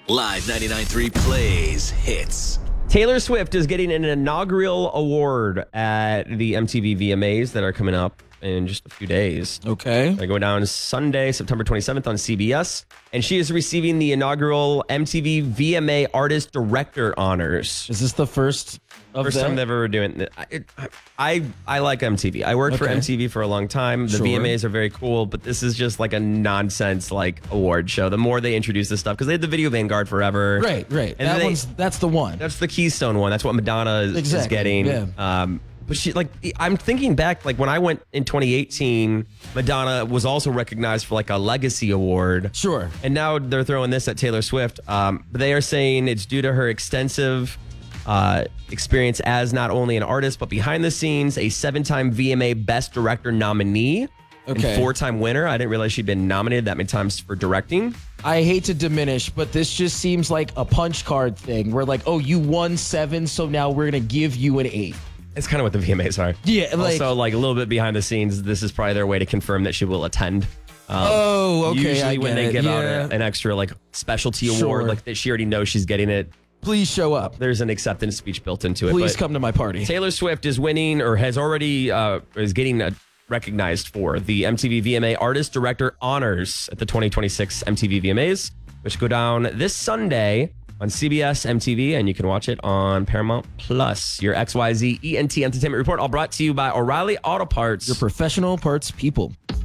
Live 99.3 plays hits. Taylor Swift is getting an inaugural award at the MTV VMAs that are coming up in just a few days. Okay. They go down Sunday, September 27th on CBS. And she is receiving the inaugural MTV VMA Artist Director honors. Is this the first of First them? time they've ever doing it. I like MTV. I worked for Okay. MTV for a long time. The Sure. VMAs are very cool, but this is just like a nonsense like award show. The more they introduce this stuff, because they had the Video Vanguard forever. Right. And That's the one. That's the Keystone one. That's what Madonna is Exactly, getting. yeah. But she I'm thinking back, like when I went in 2018, Madonna was also recognized for like a legacy award. Sure. And now they're throwing this at Taylor Swift. But they are saying it's due to her extensive experience as not only an artist, but behind the scenes, a 7-time VMA Best Director nominee. Okay. And 4-time winner. I didn't realize she'd been nominated that many times for directing. I hate to diminish, but this just seems like a punch card thing. We're like, oh, you won 7, so now we're going to give you an 8. It's kind of what the VMAs are. Yeah, like- Also, like a little bit behind the scenes, this is probably their way to confirm that she will attend. Okay. Usually I when get they it. give out Yeah. an extra like specialty award, Sure. like that she already knows she's getting it, Please show up. there's an acceptance speech built into it. Please But come to my party. Taylor Swift is winning or has already is getting recognized for the MTV VMA Artist Director Honors at the 2026 MTV VMAs, which go down this Sunday on CBS MTV, and you can watch it on Paramount Plus. Your XYZ ENT Entertainment Report, all brought to you by O'Reilly Auto Parts. Your professional parts people.